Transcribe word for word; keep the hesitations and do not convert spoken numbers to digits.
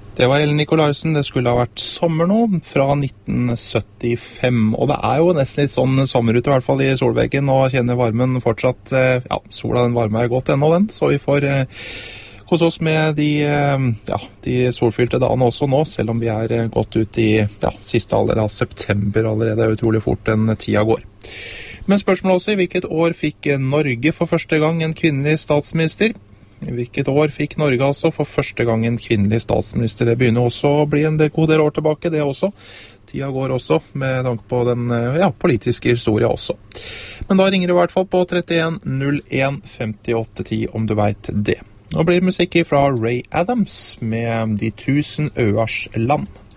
Det var Ellen Nicolaisen, det skulle ha vært sommer nå, fra nitten syttifem, og det er jo nesten litt sånn sommer ute, i hvert fall i solveggen, og kjenner varmen fortsatt, ja, sola den varme er godt ennå den, så vi får eh, kose oss med de, eh, ja, de solfylte dagene også nå, selv om vi er eh, gått ut i ja, siste alder av september allerede, det er utrolig fort den tida går. Men spørsmålet også, i hvilket år fikk Norge for første gang en kvinnelig statsminister? I hvilket år fikk Norge altså for første gang en kvinnelig statsminister? Det begynner også å bli en god del år tilbake, det også. Tida går også, med tanke på den ja, politiske historien også. Men da ringer du i hvert fall på trettien null en femtiåtte ti om du vet det. Nå blir musikk fra Ray Adams med De tusen øars land.